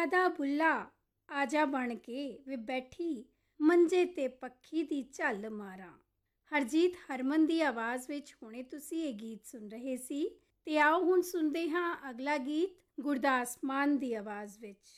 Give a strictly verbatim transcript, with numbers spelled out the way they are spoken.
आदा बुल्ला आजा बन के वे बैठी मंजे ते पक्षी दी झल मारा। हरजीत हरमन की आवाज़ विच हुणे तुसी ये गीत सुन रहे सी ते आओ हुण सुनदे हां अगला गीत गुरदास मान की आवाज़ विच।